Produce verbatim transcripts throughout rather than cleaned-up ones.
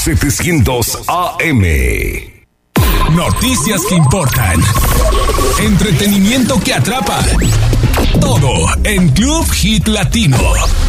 setecientos A M. Noticias que importan. Entretenimiento que atrapa. Todo en Club Hit Latino.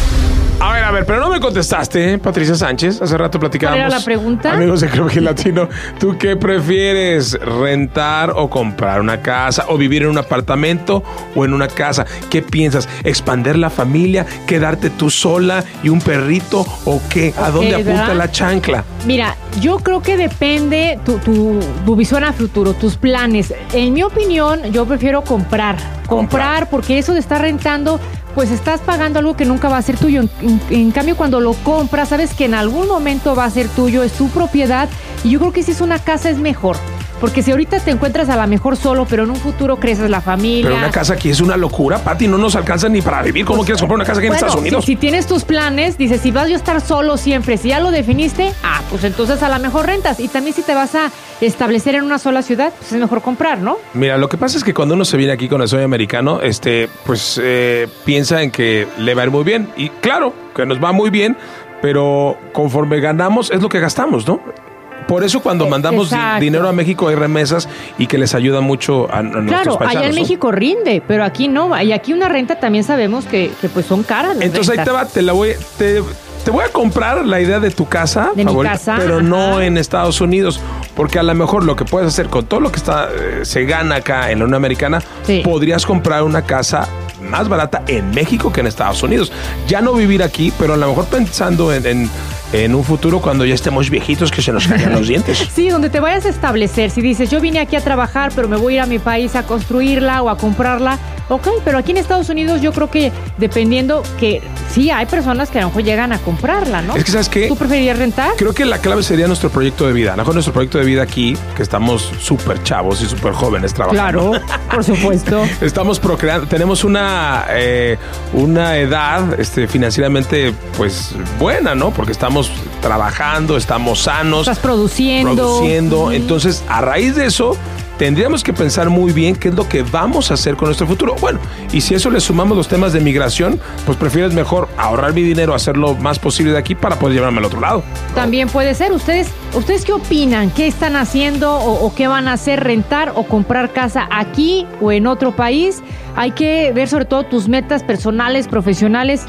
A ver, a ver, pero no me contestaste, ¿eh? Patricia Sánchez. Hace rato platicábamos. ¿Cuál era la pregunta? Amigos de Club Hit Latino, ¿tú qué prefieres? ¿Rentar o comprar una casa? ¿O vivir en un apartamento o en una casa? ¿Qué piensas? ¿Expander la familia? ¿Quedarte tú sola y un perrito? ¿O qué? ¿A Ok, dónde apunta ¿verdad? la chancla? Mira, yo creo que depende tu, tu, tu visión a futuro, tus planes. En mi opinión, yo prefiero comprar. Comprar, Comprar. porque eso de estar rentando, pues estás pagando algo que nunca va a ser tuyo. En, en- en cambio, cuando lo compras, sabes que en algún momento va a ser tuyo, es tu propiedad. Y yo creo que si es una casa es mejor. Porque si ahorita te encuentras a la mejor solo, pero en un futuro creces la familia. Pero una casa aquí es una locura, Pati, no nos alcanza ni para vivir. ¿Cómo quieres comprar una casa aquí en Bueno, Estados Unidos? Si, si tienes tus planes, dices, si vas yo a estar solo siempre, si ya lo definiste, ah, pues entonces a lo mejor rentas. Y también si te vas a establecer en una sola ciudad, pues es mejor comprar, ¿no? Mira, lo que pasa es que cuando uno se viene aquí con el sueño americano, este, pues eh, piensa en que le va a ir muy bien. Y claro, que nos va muy bien, pero conforme ganamos es lo que gastamos, ¿no? Por eso cuando Eh, mandamos di- exacto. dinero a México hay remesas y que les ayuda mucho a, a nuestros Claro, paisanos, allá en ¿no? México rinde, pero aquí no. Y aquí una renta también sabemos que, que pues son caras las Entonces ahí rentas. te va, te la voy, te, te voy a comprar la idea de tu casa De mi favorita, casa, pero ajá. no en Estados Unidos, porque a lo mejor lo que puedes hacer con todo lo que está eh, se gana acá en la Unión Americana, Sí. podrías comprar una casa más barata en México que en Estados Unidos. Ya no vivir aquí, pero a lo mejor pensando en, en, en un futuro cuando ya estemos viejitos que se nos caigan los dientes. Sí, donde te vayas a establecer. Si dices, yo vine aquí a trabajar, pero me voy a ir a mi país a construirla o a comprarla, ok, pero aquí en Estados Unidos yo creo que dependiendo que sí hay personas que a lo mejor llegan a comprarla, ¿no? Es que, ¿sabes qué? ¿Tú preferirías rentar? Creo que la clave sería nuestro proyecto de vida. A lo mejor nuestro proyecto de vida aquí, que estamos súper chavos y súper jóvenes trabajando. Claro, por supuesto. Estamos procreando, tenemos una eh, una edad este, financieramente pues buena, ¿no? Porque estamos trabajando, estamos sanos, Estás produciendo. produciendo. Ujú. Entonces, a raíz de eso, tendríamos que pensar muy bien qué es lo que vamos a hacer con nuestro futuro. Bueno, y si a eso le sumamos los temas de migración, pues prefieres mejor ahorrar mi dinero, hacer lo más posible de aquí para poder llevarme al otro lado. También puede ser. ¿Ustedes ustedes qué opinan? ¿Qué están haciendo o, o qué van a hacer? ¿Rentar o comprar casa aquí o en otro país? Hay que ver sobre todo tus metas personales, profesionales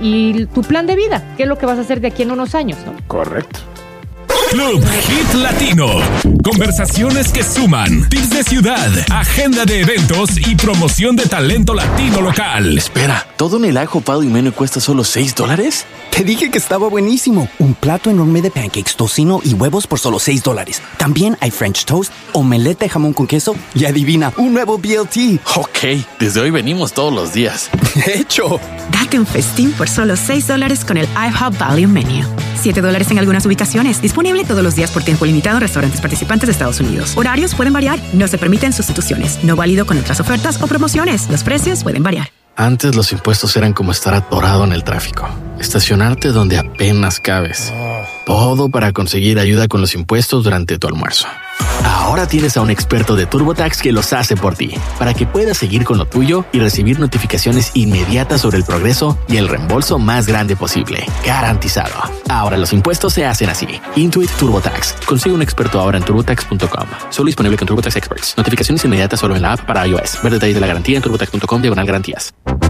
y tu plan de vida. ¿Qué es lo que vas a hacer de aquí en unos años, no? Correcto. Club Hit Latino. Conversaciones que suman. Tips de ciudad, agenda de eventos y promoción de talento latino local. Espera, ¿todo en el ajo pado y menú cuesta solo seis dólares? Te dije que estaba buenísimo. Un plato enorme de pancakes, tocino y huevos por solo seis dólares. También hay French toast, omelette de jamón con queso y adivina, un nuevo B L T. Ok, desde hoy venimos todos los días. De hecho, Date un festín por solo seis dólares con el IHOP Value Menu. siete dólares en algunas ubicaciones. Disponible todos los días por tiempo limitado en restaurantes participantes de Estados Unidos. Horarios pueden variar. No se permiten sustituciones. No válido con otras ofertas o promociones. Los precios pueden variar. Antes los impuestos eran como estar atorado en el tráfico. Estacionarte donde apenas cabes. Todo para conseguir ayuda con los impuestos durante tu almuerzo. Ahora tienes a un experto de TurboTax que los hace por ti, para que puedas seguir con lo tuyo y recibir notificaciones inmediatas sobre el progreso y el reembolso más grande posible. Garantizado. Ahora los impuestos se hacen así. Intuit TurboTax. Consigue un experto ahora en turbotax punto com. Solo disponible con TurboTax Experts. Notificaciones inmediatas solo en la app para iOS. Ver detalles de la garantía en turbotax punto com diagonal garantías.